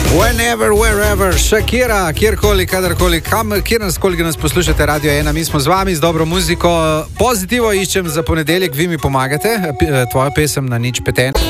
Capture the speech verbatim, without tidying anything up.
Whenever, wherever, Shakira, kjerkoli, kadarkoli, kam, kjer nas, koliko nas poslušate, Radio ena, mi smo z vami z dobro muziko. Pozitivo iščem za ponedeljek, vi mi pomagate, tvoja pesem na nič peten.